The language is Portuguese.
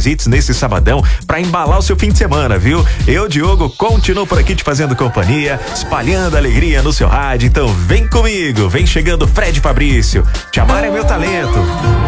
melhores hits nesse sabadão pra embalar o seu fim de semana, viu? Eu, Diogo, continuo por aqui te fazendo companhia, espalhando alegria no seu rádio. Então vem comigo, vem chegando Fred Fabrício. Te amar é meu talento.